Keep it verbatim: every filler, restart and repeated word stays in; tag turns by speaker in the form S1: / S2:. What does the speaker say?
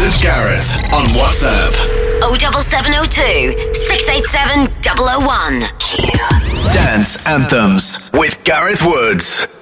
S1: Message Gareth on WhatsApp.
S2: oh seven seven oh two, six eight seven, double oh one.
S1: Dance Anthems with Gareth Woods.